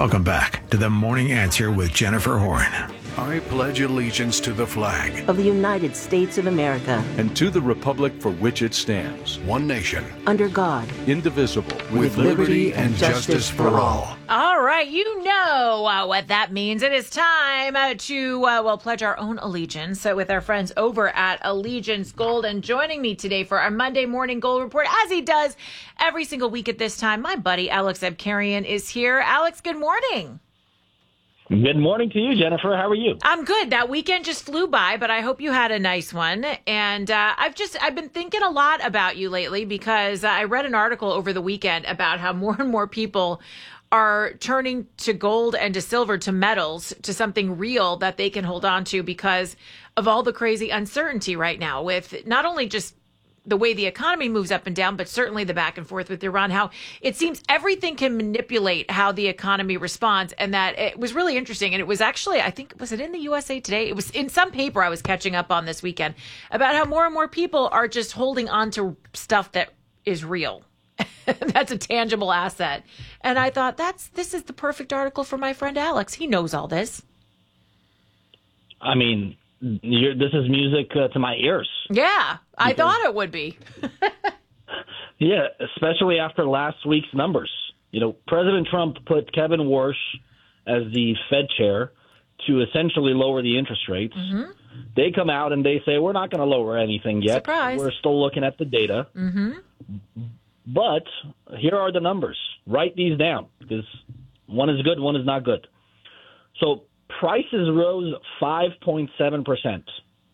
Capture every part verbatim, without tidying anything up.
Welcome back to The Morning Answer with Jennifer Horn. I pledge allegiance to the flag of the United States of America and to the republic for which it stands, one nation, under God, indivisible, with liberty and justice for all. All right, you know uh, what that means. It is time uh, to, uh, well, pledge our own allegiance uh, with our friends over at Allegiance Gold. And joining me today for our Monday Morning Gold Report, as he does every single week at this time, my buddy Alex Abkarian is here. Alex, good morning. Good morning to you, Jennifer. How are you? I'm good. That weekend just flew by, but I hope you had a nice one. And uh, I've just I've been thinking a lot about you lately because I read an article over the weekend about how more and more people are turning to gold and to silver, to metals, to something real that they can hold on to because of all the crazy uncertainty right now with not only just the way the economy moves up and down, but certainly the back and forth with Iran, how it seems everything can manipulate how the economy responds. And that it was really interesting. And it was actually, I think, was it in the U S A Today? It was in some paper I was catching up on this weekend about how more and more people are just holding on to stuff that is real. That's a tangible asset. And I thought that's, this is the perfect article for my friend Alex. He knows all this. I mean, You're, this is music uh, to my ears. Yeah, I because, thought it would be. Yeah, especially after last week's numbers. You know, President Trump put Kevin Warsh as the Fed chair to essentially lower the interest rates. Mm-hmm. They come out and they say, we're not going to lower anything yet. Surprise. We're still looking at the data. Mm-hmm. But here are the numbers. Write these down because one is good, one is not good. So prices rose five point seven percent.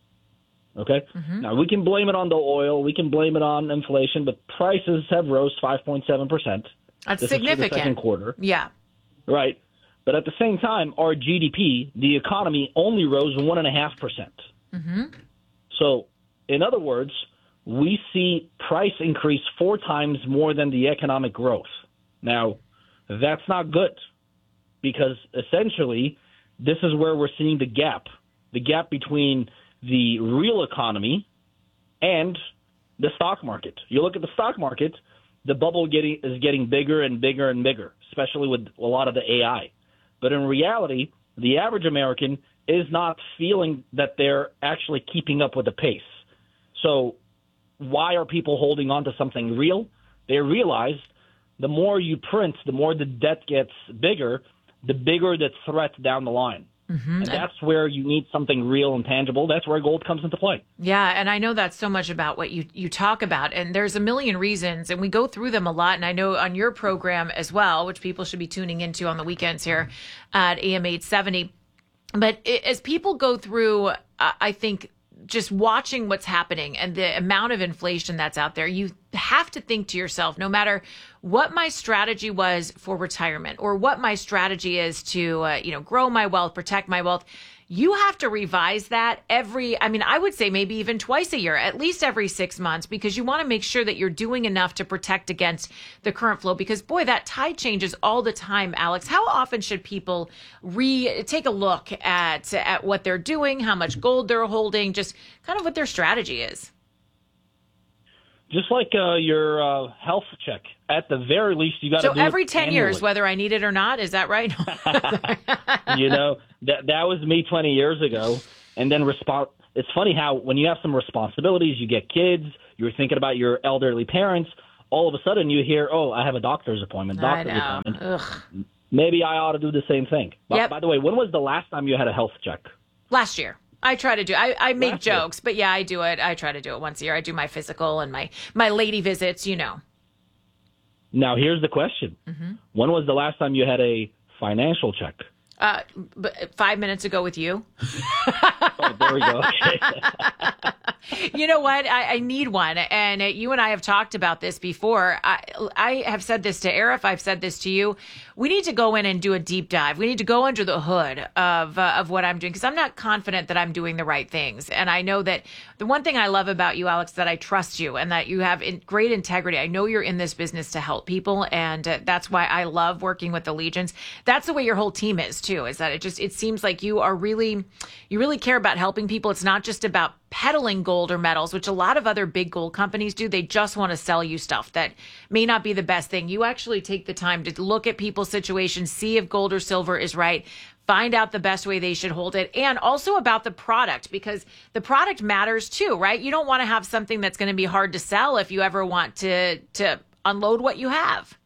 Okay? Mm-hmm. Now, we can blame it on the oil. We can blame it on inflation, but prices have rose five point seven percent. That's this significant. Is for the second quarter. Yeah. Right. But at the same time, our G D P, the economy, only rose one point five percent. Mm-hmm. So, in other words, we see price increase four times more than the economic growth. Now, that's not good because essentially this is where we're seeing the gap, the gap between the real economy and the stock market. You look at the stock market, the bubble getting is getting bigger and bigger and bigger, especially with a lot of the A I. But in reality, the average American is not feeling that they're actually keeping up with the pace. So why are people holding on to something real? They realize the more you print, the more the debt gets bigger, the bigger the threat down the line. Mm-hmm. And that's where you need something real and tangible. That's where gold comes into play. Yeah, and I know that's so much about what you, you talk about. And there's a million reasons, and we go through them a lot. And I know on your program as well, which people should be tuning into on the weekends here at A M eight seventy. But it, as people go through, uh, I think, just watching what's happening and the amount of inflation that's out there, you have to think to yourself, no matter what my strategy was for retirement or what my strategy is to, uh, you know, grow my wealth, protect my wealth, you have to revise that every, I mean, I would say maybe even twice a year, at least every six months, because you want to make sure that you're doing enough to protect against the current flow. Because boy, that tide changes all the time, Alex. How often should people re take a look at, at what they're doing, how much gold they're holding, just kind of what their strategy is? Just like uh, your uh, health check. At the very least, you got to so do every it ten annually. Years, whether I need it or not. Is that right? You know, that that was me twenty years ago. And then respond. It's funny how when you have some responsibilities, you get kids, you're thinking about your elderly parents, all of a sudden you hear, oh, I have a doctor's appointment, doctor's I know. appointment. Ugh. Maybe I ought to do the same thing. But Yep. by the way, when was the last time you had a health check? Last year. I try to do, I, I make Last year. jokes, but yeah, I do it. I try to do it once a year. I do my physical and my, my lady visits, you know. Now, here's the question. Mm-hmm. When was the last time you had a financial check? Uh, but five minutes ago with you. Oh, there we go. Okay. You know what? I, I need one. And you and I have talked about this before. I, I have said this to Arif. I've said this to you. We need to go in and do a deep dive. We need to go under the hood of uh, of what I'm doing because I'm not confident that I'm doing the right things. And I know that the one thing I love about you, Alex, that I trust you and that you have in great integrity. I know you're in this business to help people. And uh, that's why I love working with Allegiance. That's the way your whole team is too, is that it just, it seems like you are really, you really care about about helping people. It's not just about peddling gold or metals, which a lot of other big gold companies do. They just want to sell you stuff that may not be the best thing. You actually take the time to look at people's situations, see if gold or silver is right, find out the best way they should hold it, and also about the product, because the product matters too, right? You don't want to have something that's going to be hard to sell if you ever want to to unload what you have.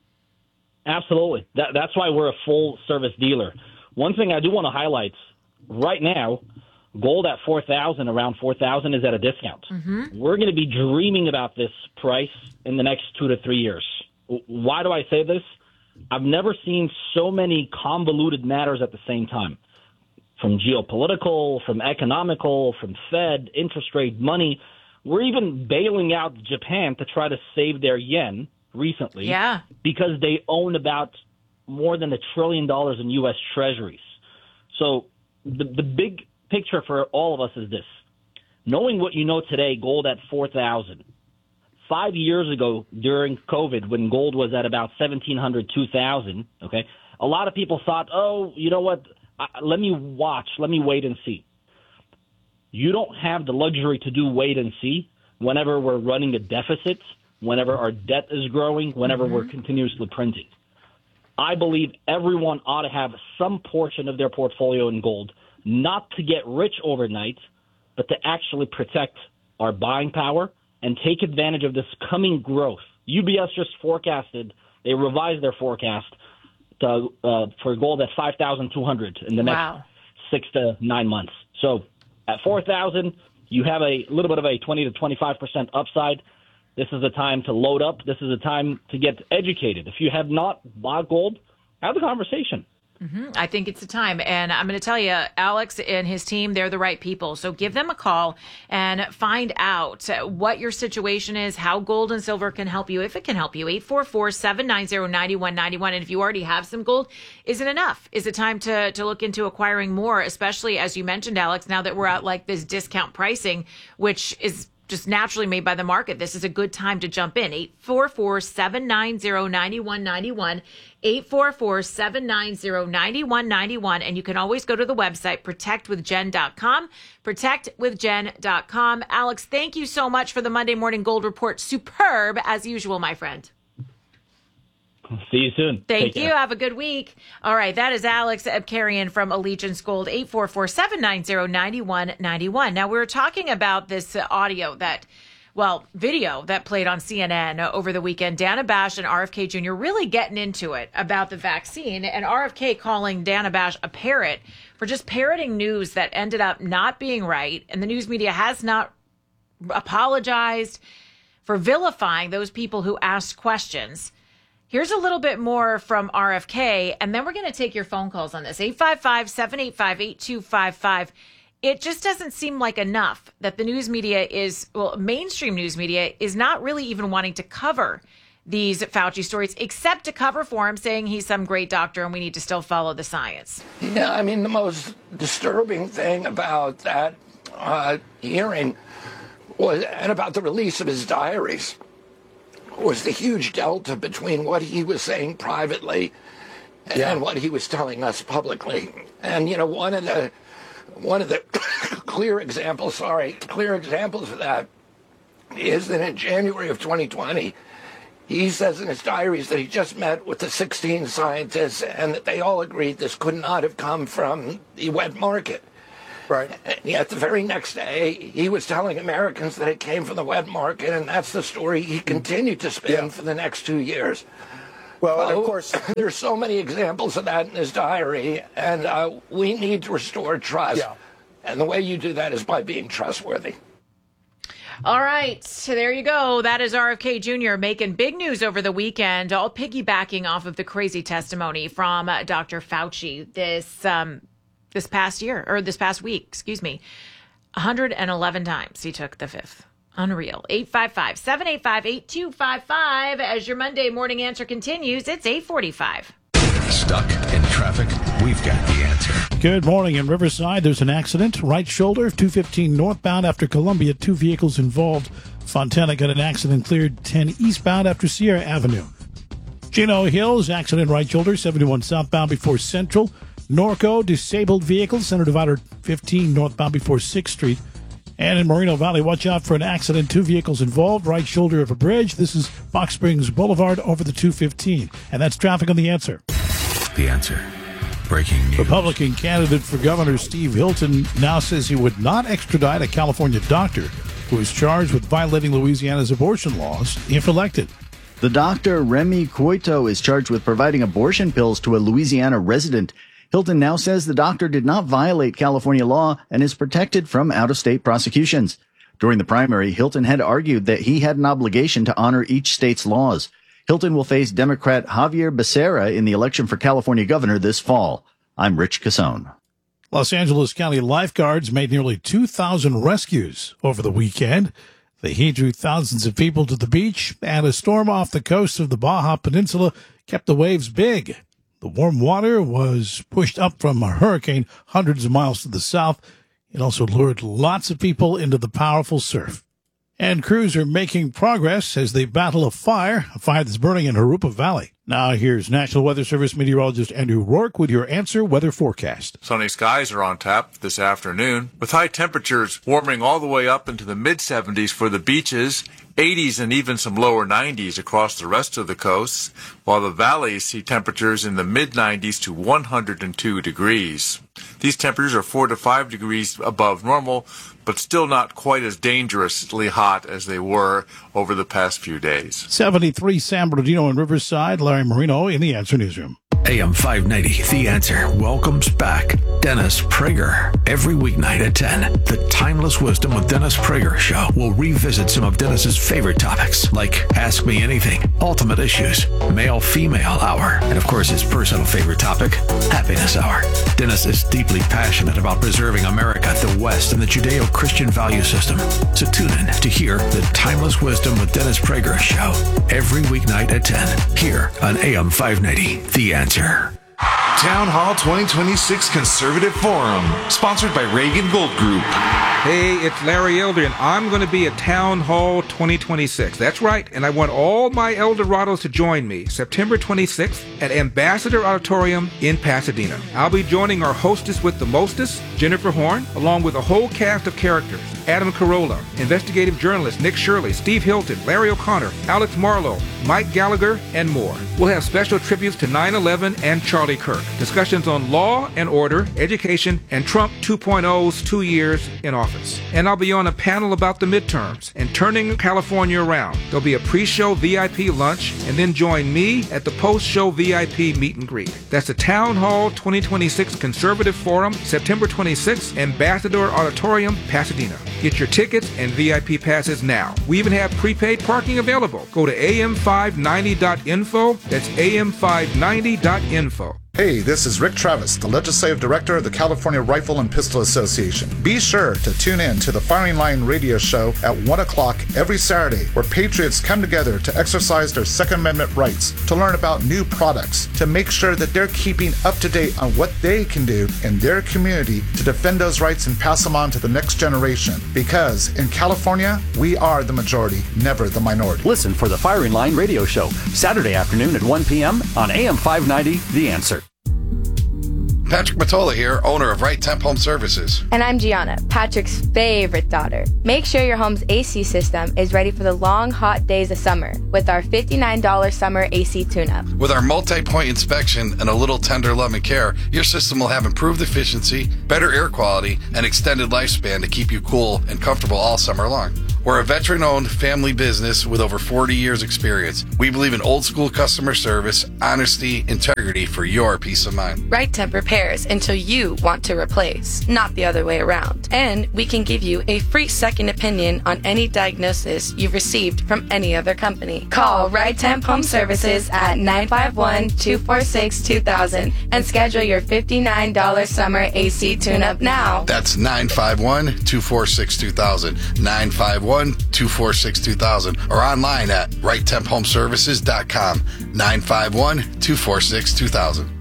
Absolutely. That, that's why we're a full-service dealer. One thing I do want to highlight, right now, gold at four thousand, around four thousand, is at a discount. Mm-hmm. We're going to be dreaming about this price in the next two to three years. Why do I say this? I've never seen so many convoluted matters at the same time, from geopolitical, from economical, from Fed, interest rate, money. We're even bailing out Japan to try to save their yen recently, yeah, because they own about more than a trillion dollars in U S treasuries. So the, the big picture for all of us is this. Knowing what you know today, gold at four thousand. Five years ago, during COVID, when gold was at about seventeen hundred, two thousand, okay, a lot of people thought, oh, you know what, I, let me watch, let me wait and see. You don't have the luxury to do wait and see whenever we're running a deficit, whenever our debt is growing, whenever mm-hmm. we're continuously printing. I believe everyone ought to have some portion of their portfolio in gold, not to get rich overnight, but to actually protect our buying power and take advantage of this coming growth. U B S just forecasted, they revised their forecast to, uh, for gold at five thousand two hundred in the wow. next six to nine months. So at four thousand, you have a little bit of a twenty to twenty-five percent upside. This is the time to load up. This is the time to get educated. If you have not bought gold, have the conversation. Mm-hmm. I think it's the time. And I'm going to tell you, Alex and his team, they're the right people. So give them a call and find out what your situation is, how gold and silver can help you, if it can help you. eight four four, seven nine zero, nine one nine one. And if you already have some gold, is it enough? Is it time to, to look into acquiring more, especially as you mentioned, Alex, now that we're at like this discount pricing, which is just naturally made by the market. This is a good time to jump in. eight four four, seven nine zero, nine one nine one. eight four four, seven nine zero, nine one nine one. And you can always go to the website, protect with jen dot com, protect with jen dot com. Alex, thank you so much for the Monday Morning Gold Report. Superb as usual, my friend. See you soon. Thank you. Have a good week. All right. That is Alex Abkarian from Allegiance Gold, eight four four, seven nine zero, nine one nine one. Now, we were talking about this audio that, well, video that played on C N N over the weekend. Dana Bash and R F K Junior really getting into it about the vaccine, and R F K calling Dana Bash a parrot for just parroting news that ended up not being right. And the news media has not apologized for vilifying those people who asked questions. Here's a little bit more from R F K, and then we're going to take your phone calls on this. eight five five, seven eight five, eight two five five. It just doesn't seem like enough that the news media is, well, mainstream news media is not really even wanting to cover these Fauci stories, except to cover for him, saying he's some great doctor and we need to still follow the science. Yeah, I mean, the most disturbing thing about that uh, hearing was, and about the release of his diaries, was the huge delta between what he was saying privately and yeah. what he was telling us publicly. And, you know, one of the one of the clear examples, sorry, clear examples of that is that in January of twenty twenty, he says in his diaries that he just met with the sixteen scientists and that they all agreed this could not have come from the wet market. Right. And yet the very next day, he was telling Americans that it came from the wet market, and that's the story he continued to spin yeah. for the next two years. Well, well and of course, there's so many examples of that in his diary, and uh, we need to restore trust. Yeah. And the way you do that is by being trustworthy. All right, so there you go. That is R F K Junior making big news over the weekend, all piggybacking off of the crazy testimony from uh, Doctor Fauci this um, this past year, or this past week, excuse me. one hundred eleven times he took the fifth. Unreal. eight five five, seven eight five, eight two five five. As your Monday morning answer continues, it's eight forty-five. Stuck in traffic? We've got the answer. Good morning. In Riverside, there's an accident. Right shoulder, two fifteen northbound after Columbia. Two vehicles involved. Fontana got an accident cleared ten eastbound after Sierra Avenue. Chino Hills, accident right shoulder, seventy-one southbound before Central. Norco, disabled vehicles, center divider fifteen northbound before sixth Street. And in Moreno Valley, watch out for an accident. Two vehicles involved, right shoulder of a bridge. This is Box Springs Boulevard over the two fifteen. And that's traffic on The Answer. The Answer. Breaking news. Republican candidate for governor Steve Hilton now says he would not extradite a California doctor who is charged with violating Louisiana's abortion laws if elected. The doctor, Remy Coito, is charged with providing abortion pills to a Louisiana resident. Hilton now says the doctor did not violate California law and is protected from out-of-state prosecutions. During the primary, Hilton had argued that he had an obligation to honor each state's laws. Hilton will face Democrat Javier Becerra in the election for California governor this fall. I'm Rich Cassone. Los Angeles County lifeguards made nearly two thousand rescues over the weekend. The heat drew thousands of people to the beach, and a storm off the coast of the Baja Peninsula kept the waves big. The warm water was pushed up from a hurricane hundreds of miles to the south. It also lured lots of people into the powerful surf. And crews are making progress as they battle a fire, a fire that's burning in Jurupa Valley. Now here's National Weather Service meteorologist Andrew Rourke with your Answer Weather Forecast. Sunny skies are on tap this afternoon, with high temperatures warming all the way up into the mid seventies for the beaches, eighties and even some lower nineties across the rest of the coast, while the valleys see temperatures in the mid nineties to one hundred two degrees. These temperatures are four to five degrees above normal, but still not quite as dangerously hot as they were over the past few days. seventy-three San Bernardino and Riverside. Larry Marino in the Answer Newsroom. A M five ninety, The Answer, welcomes back Dennis Prager. Every weeknight at ten, the Timeless Wisdom with Dennis Prager show will revisit some of Dennis's favorite topics, like Ask Me Anything, Ultimate Issues, Male-Female Hour, and of course his personal favorite topic, Happiness Hour. Dennis is deeply passionate about preserving America, the West, and the Judeo-Christian value system. So tune in to hear the Timeless Wisdom with Dennis Prager show every weeknight at ten, here on A M five ninety, The Answer. Town Hall twenty twenty-six Conservative Forum, sponsored by Reagan Gold Group. Hey, it's Larry Elder, and I'm going to be at Town Hall twenty twenty-six. That's right, and I want all my Eldorados to join me September twenty-sixth at Ambassador Auditorium in Pasadena. I'll be joining our hostess with the mostest, Jennifer Horn, along with a whole cast of characters. Adam Carolla, investigative journalist Nick Shirley, Steve Hilton, Larry O'Connor, Alex Marlowe, Mike Gallagher, and more. We'll have special tributes to nine eleven and Charlie Kirk, discussions on law and order, education, and Trump two point oh's two years in office. And I'll be on a panel about the midterms and turning California around. There'll be a pre-show V I P lunch, and then join me at the post-show V I P meet and greet. That's the Town Hall twenty twenty-six Conservative Forum, September twenty-sixth, Ambassador Auditorium, Pasadena. Get your tickets and V I P passes now. We even have prepaid parking available. Go to A M five ninety dot info. That's A M five ninety dot info. Hey, this is Rick Travis, the Legislative Director of the California Rifle and Pistol Association. Be sure to tune in to the Firing Line radio show at one o'clock every Saturday, where patriots come together to exercise their Second Amendment rights, to learn about new products, to make sure that they're keeping up to date on what they can do in their community to defend those rights and pass them on to the next generation. Because in California, we are the majority, never the minority. Listen for the Firing Line radio show, Saturday afternoon at one p.m. on A M five ninety, The Answer. Patrick Matola here, owner of Right Temp Home Services. And I'm Gianna, Patrick's favorite daughter. Make sure your home's A C system is ready for the long, hot days of summer with our fifty-nine dollars summer A C tune-up. With our multi-point inspection and a little tender love and care, your system will have improved efficiency, better air quality, and extended lifespan to keep you cool and comfortable all summer long. We're a veteran-owned family business with over forty years experience. We believe in old-school customer service, honesty, integrity for your peace of mind. Right Temp repairs until you want to replace, not the other way around. And we can give you a free second opinion on any diagnosis you've received from any other company. Call Right Temp Home Services at nine five one, two four six, two thousand and schedule your fifty-nine dollars summer A C tune-up now. That's nine five one, two four six, two thousand, nine five one, two four six, two thousand, or online at right temp home services dot com, nine five one, two four six, two thousand.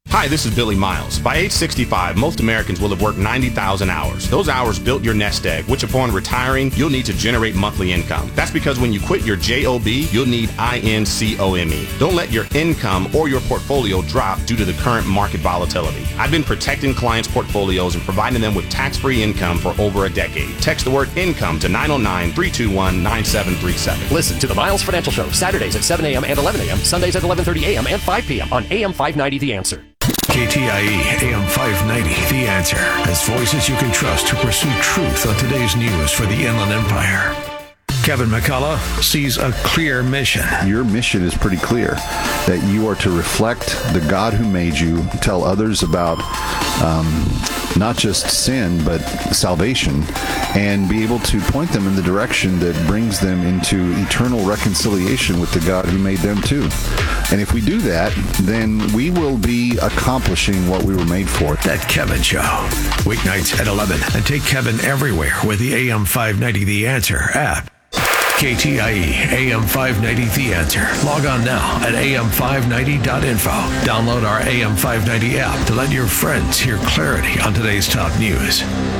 Hi, this is Billy Miles. By age sixty-five, most Americans will have worked ninety thousand hours. Those hours built your nest egg, which upon retiring, you'll need to generate monthly income. That's because when you quit your job, you'll need income. Don't let your income or your portfolio drop due to the current market volatility. I've been protecting clients' portfolios and providing them with tax-free income for over a decade. Text the word income to nine oh nine, three two one, nine seven three seven. Listen to the Miles Financial Show, Saturdays at seven a.m. and eleven a.m., Sundays at eleven thirty a.m. and five p.m. on A M five ninety The Answer. K T I E A M five ninety, The Answer, has voices you can trust to pursue truth on today's news for the Inland Empire. Kevin McCullough sees a clear mission. Your mission is pretty clear, that you are to reflect the God who made you, tell others about um, not just sin, but salvation, and be able to point them in the direction that brings them into eternal reconciliation with the God who made them too. And if we do that, then we will be accomplishing what we were made for. That Kevin Show. Weeknights at eleven. And take Kevin everywhere with the A M five ninety The Answer app. K T I E A M five ninety The Answer. Log on now at A M five ninety dot info. Download our A M five ninety app to let your friends hear clarity on today's top news.